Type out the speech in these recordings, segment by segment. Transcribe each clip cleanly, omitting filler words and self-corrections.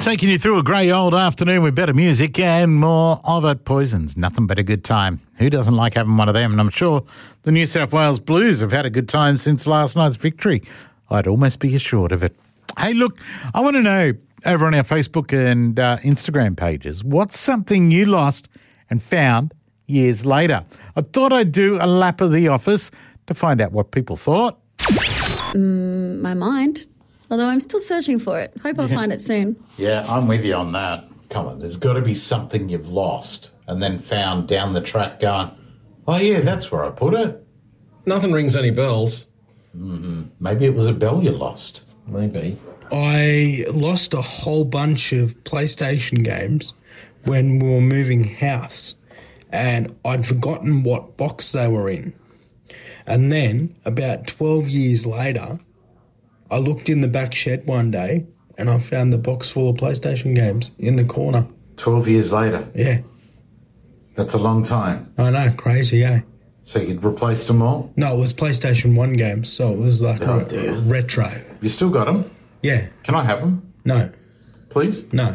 Taking you through a grey old afternoon with better music and more of it. Poisons, nothing but a good time. Who doesn't like having one of them? And I'm sure the New South Wales Blues have had a good time since last night's victory. I'd almost be assured of it. Hey, look, I want to know over on our Facebook and Instagram pages, what's something you lost and found years later? I thought I'd do a lap of the office to find out what people thought. My mind. Although I'm still searching for it. Hope I'll find it soon. Yeah, I'm with you on that. Come on, there's got to be something you've lost and then found down the track going, oh, yeah, that's where I put it. Nothing rings any bells. Maybe it was a bell you lost. Maybe. I lost a whole bunch of PlayStation games when we were moving house, and I'd forgotten what box they were in. And then, about 12 years later, I looked in the back shed one day and I found the box full of PlayStation games in the corner. 12 years later? Yeah. That's a long time. I know, crazy, eh? So you'd replaced them all? No, it was PlayStation 1 games, so it was like retro. You still got them? Yeah. Can I have them? No. Please? No.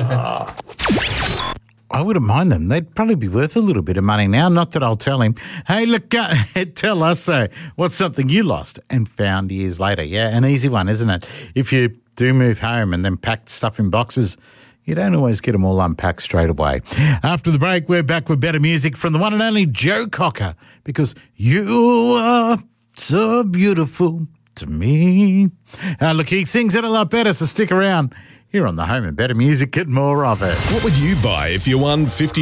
I wouldn't mind them. They'd probably be worth a little bit of money now. Not that I'll tell him. Hey, look, tell us, though, what's something you lost and found years later? Yeah, an easy one, isn't it? If you do move home and then pack stuff in boxes, you don't always get them all unpacked straight away. After the break, we're back with better music from the one and only Joe Cocker, because you are so beautiful to me. Look, he sings it a lot better, so stick around. Here on the Home and Better Music, get more of it. What would you buy if you won $50?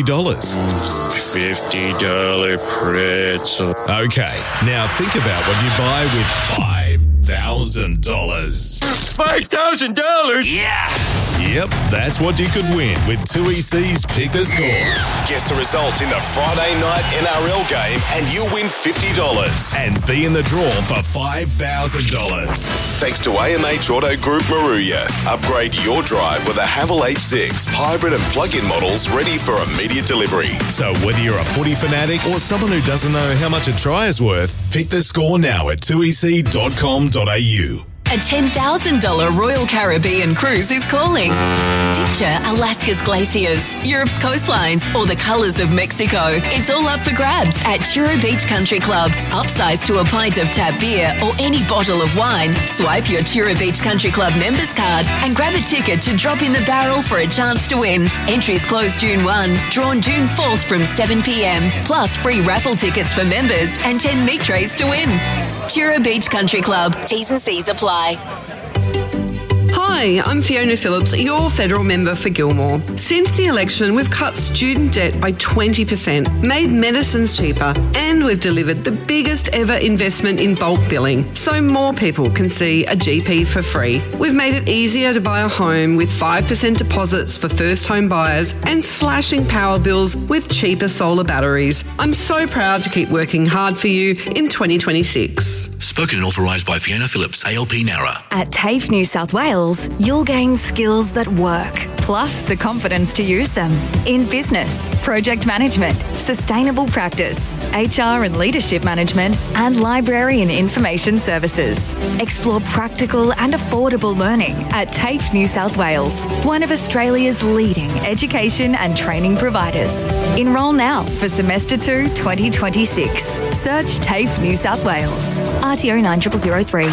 $50 pretzel. Okay, now think about what you buy with $5,000. $5,000? Yeah! Yep, that's what you could win with 2EC's Pick the Score. Guess the result in the Friday night NRL game and you'll win $50 and be in the draw for $5,000. Thanks to AMH Auto Group Maruya. Upgrade your drive with a Haval H6 hybrid and plug-in models ready for immediate delivery. So whether you're a footy fanatic or someone who doesn't know how much a try is worth, pick the score now at 2ec.com.au. A $10,000 Royal Caribbean cruise is calling. Picture Alaska's glaciers, Europe's coastlines, or the colours of Mexico. It's all up for grabs at Chura Beach Country Club. Upsize to a pint of tap beer or any bottle of wine. Swipe your Chura Beach Country Club members card and grab a ticket to drop in the barrel for a chance to win. Entries close June 1, drawn June 4th from 7 p.m. Plus free raffle tickets for members and 10 meat trays to win. Chura Beach Country Club. T's and C's apply. Hi, I'm Fiona Phillips, your federal member for Gilmore. Since the election, we've cut student debt by 20%, made medicines cheaper, and we've delivered the biggest ever investment in bulk billing, so more people can see a GP for free. We've made it easier to buy a home with 5% deposits for first home buyers and slashing power bills with cheaper solar batteries. I'm so proud to keep working hard for you in 2026. Spoken and authorised by Fiona Phillips, ALP Nara. At TAFE New South Wales, you'll gain skills that work, plus the confidence to use them in business, project management, sustainable practice, HR and leadership management, and library and information services. Explore practical and affordable learning at TAFE New South Wales, one of Australia's leading education and training providers. Enrol now for Semester 2 2026. Search TAFE New South Wales. RTO 9003.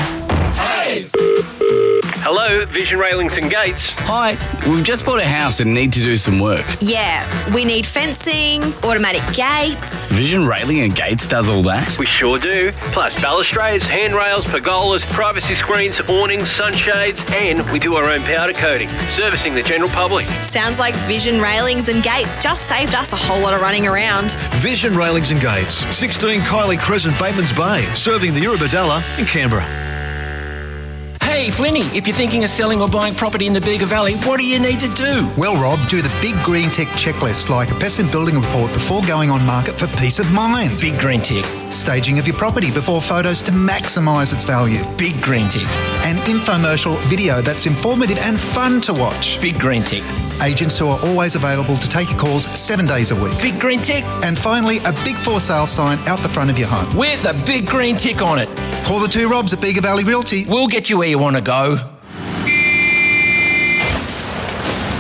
Hello, Vision Railings and Gates. Hi, we've just bought a house and need to do some work. Yeah, we need fencing, automatic gates. Vision Railing and Gates does all that? We sure do. Plus balustrades, handrails, pergolas, privacy screens, awnings, sunshades, and we do our own powder coating, servicing the general public. Sounds like Vision Railings and Gates just saved us a whole lot of running around. Vision Railings and Gates, 16 Kylie Crescent, Batemans Bay, serving the Eurobodalla in Canberra. Hey, Flinny, if you're thinking of selling or buying property in the Bega Valley, what do you need to do? Well, Rob, do the big green tick checklist like a pest and building report before going on market for peace of mind. Big green tick. Staging of your property before photos to maximise its value. Big green tick. An infomercial video that's informative and fun to watch. Big green tick. Agents who are always available to take your calls 7 days a week. Big green tick. And finally, a big for sale sign out the front of your home. With a big green tick on it. Call the two Robs at Bega Valley Realty. We'll get you where you want to go.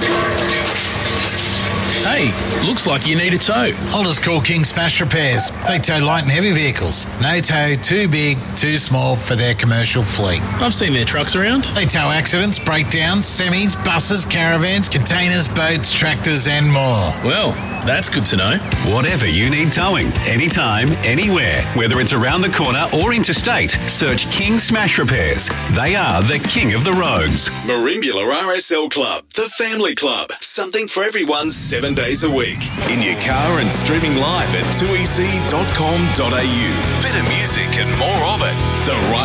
Hey, looks like you need a tow. I'll just call King Smash Repairs. They tow light and heavy vehicles. No tow too big, too small for their commercial fleet. I've seen their trucks around. They tow accidents, breakdowns, semis, buses, caravans, containers, boats, tractors and more. Well, that's good to know. Whatever you need towing, anytime, anywhere, whether it's around the corner or interstate, search King Smash Repairs. They are the king of the roads. Merimbula RSL Club, the family club. Something for everyone 7 days a week. In your car and streaming live at 2ec.com.au. Better music and more of it. The right